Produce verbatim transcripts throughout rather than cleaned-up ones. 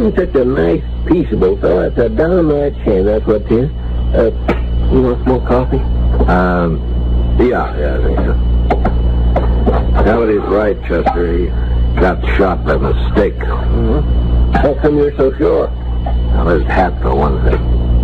seems such a nice, peaceable fellow. It's a downright shame, that's what it is. Uh, you want some more coffee? Um, yeah, yeah, I think so. Melody's right, Chester. He got shot by mistake. Mm-hmm. How come you're so sure? Well, his hat, for one thing.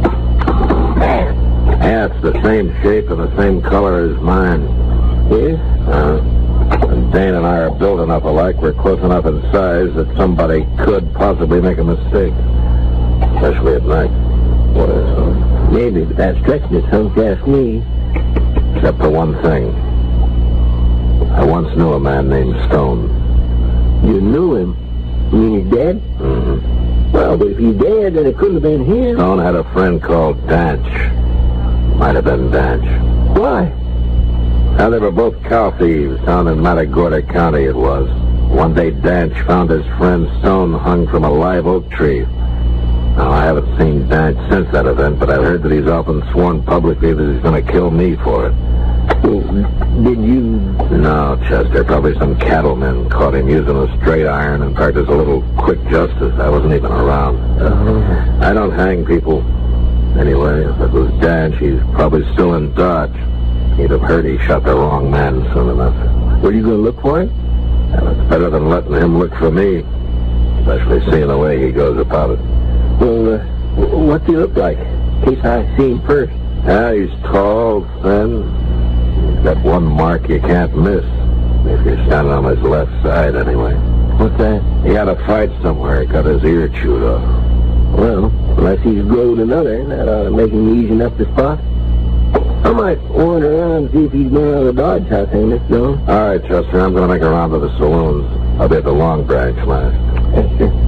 Hat's the same shape and the same color as mine. Yes? Uh, and Dane and I are built enough alike. We're close enough in size that somebody could possibly make a mistake. Especially at night. Well, maybe, but that's stretching it some, if you ask me. Except for one thing. I once knew a man named Stone. You knew him? You mean he's dead? Mm-hmm. Well, but if he's dead, then it couldn't have been him. Stone had a friend called Danch. Might have been Danch. Why? Now, they were both cow thieves down in Matagorda County, it was. One day, Danch found his friend Stone hung from a live oak tree. Now, I haven't seen Danch since that event, but I've heard that he's often sworn publicly that he's going to kill me for it. Well, did you... No, Chester. Probably some cattlemen caught him using a straight iron and practiced a little quick justice. I wasn't even around. Uh-huh. I don't hang people. Anyway, if it was Danch, he's probably still in Dodge. He'd have heard he shot the wrong man soon enough. Were you going to look for him? Well, it's better than letting him look for me. Especially seeing the way he goes about it. Well, uh, what's he look like? In case I see him first. Yeah, he's tall, thin. He's got one mark you can't miss. If you're standing on his left side, anyway. What's that? He had a fight somewhere. Got his ear chewed off. Well, unless he's growed another, that ought to make him easy enough to spot. I might wander around and see if he's been out of the Dodge house, ain't it, Stone? All right, Chester, I'm going to make a round of the saloons. I'll be at the Long Branch last. Yes, sir.